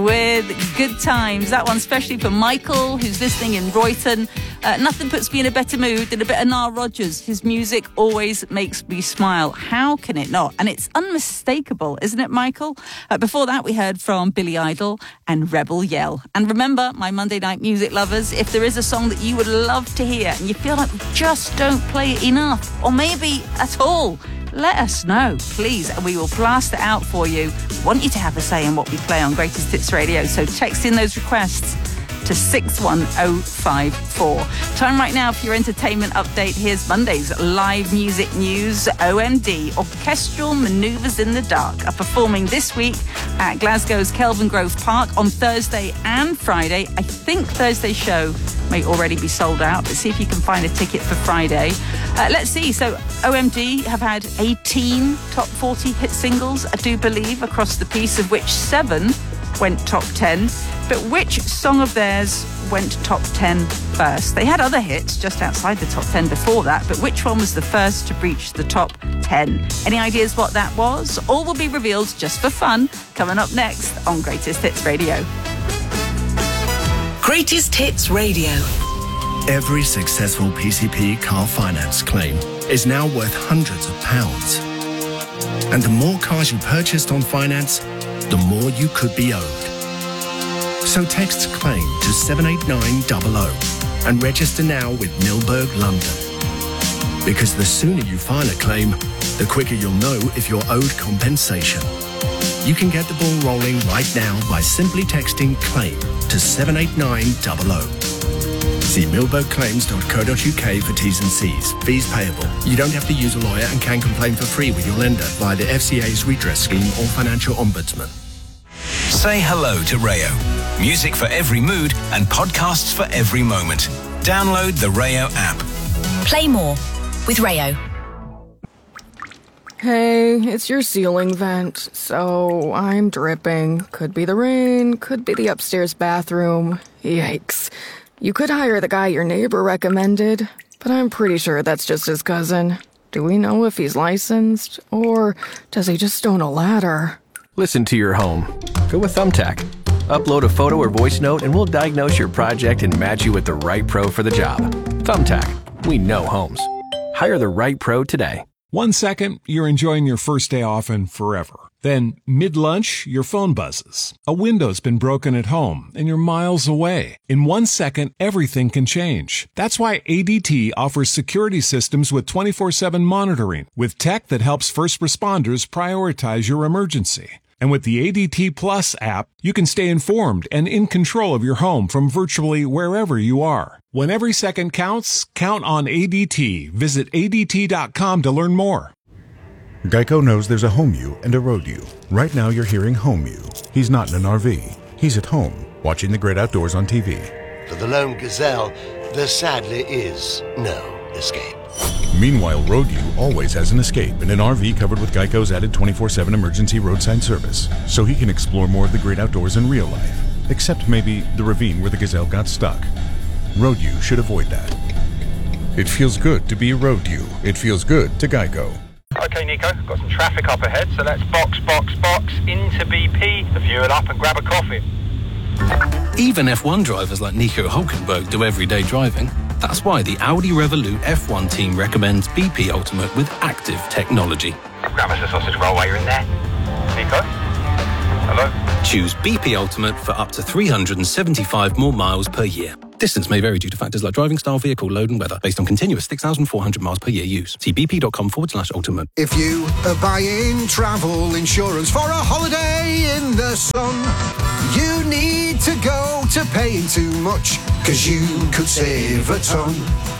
with Good Times. That one especially for Michael, who's listening in Royton. Nothing puts me in a better mood than a bit of Nile Rodgers. His music always makes me smile. How can it not? And it's unmistakable, isn't it, Michael? Before that, we heard from Billy Idol and Rebel Yell. And remember, my Monday night music lovers, if there is a song that you would love to hear and you feel like we just don't play it enough, or maybe at all, let us know, please, and we will blast it out for you. We want you to have a say in what we play on Greatest Hits Radio, so text in those requests to 61054. Time right now for your entertainment update. Here's Monday's live music news. OMD, Orchestral Manoeuvres in the Dark, are performing this week at Glasgow's Kelvin Grove Park on Thursday and Friday. I think Thursday's show may already be sold out, but see if you can find a ticket for Friday. Let's see. So OMD have had 18 top 40 hit singles, I do believe, across the piece, of which 7 went top 10. But which song of theirs went top 10 first? They had other hits just outside the top 10 before that, but which one was the first to breach the top 10? Any ideas what that was? All will be revealed just for fun, coming up next on Greatest Hits Radio. Greatest Hits Radio. Every successful PCP car finance claim is now worth hundreds of pounds. And the more cars you purchased on finance, the more you could be owed. So text CLAIM to 78900 and register now with Milberg London. Because the sooner you file a claim, the quicker you'll know if you're owed compensation. You can get the ball rolling right now by simply texting CLAIM to 78900. See milbergclaims.co.uk for T's and C's. Fees payable. You don't have to use a lawyer and can complain for free with your lender via the FCA's redress scheme or financial ombudsman. Say hello to Rayo. Music for every mood and podcasts for every moment. Download the Rayo app. Play more with Rayo. Hey, it's your ceiling vent. So I'm dripping. Could be the rain, could be the upstairs bathroom. Yikes. You could hire the guy your neighbor recommended, but I'm pretty sure that's just his cousin. Do we know if he's licensed, or does he just own a ladder? Listen to your home. Go with Thumbtack. Upload a photo or voice note and we'll diagnose your project and match you with the right pro for the job. Thumbtack. We know homes. Hire the right pro today. 1 second, you're enjoying your first day off and forever. Then, mid-lunch, your phone buzzes. A window's been broken at home, and you're miles away. In 1 second, everything can change. That's why ADT offers security systems with 24/7 monitoring, with tech that helps first responders prioritize your emergency. And with the ADT Plus app, you can stay informed and in control of your home from virtually wherever you are. When every second counts, count on ADT. Visit ADT.com to learn more. Geico knows there's a home you and a road you. Right now you're hearing home you. He's not in an RV. He's at home, watching the great outdoors on TV. For the lone gazelle, there sadly is no escape. Meanwhile, road you always has an escape in an RV covered with Geico's added 24/7 emergency roadside service, so he can explore more of the great outdoors in real life, except maybe the ravine where the gazelle got stuck. Road you should avoid that. It feels good to be a road you. It feels good to Geico. Okay, Nico, got some traffic up ahead, so let's box into BP, the fuel up and grab a coffee. Even F1 drivers like Nico Hülkenberg do everyday driving. That's why the Audi Revolut F1 team recommends BP Ultimate with active technology. Grab us a sausage roll while you're in there. Nico? Hello? Choose BP Ultimate for up to 375 more miles per year. Distance may vary due to factors like driving style, vehicle load and weather, based on continuous 6,400 miles per year use. See bp.com/ultimate. If you are buying travel insurance for a holiday in the sun, you need to go to paying too much, 'cause you could save a ton.